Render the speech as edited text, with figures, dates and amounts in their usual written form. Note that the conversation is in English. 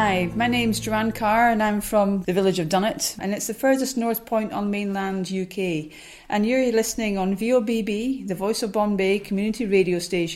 Hi, my name's Joanne Carr and I'm from the village of Dunnet, and it's the furthest north point on mainland UK. And you're listening on VOBB, the Voice of Bombay community radio station.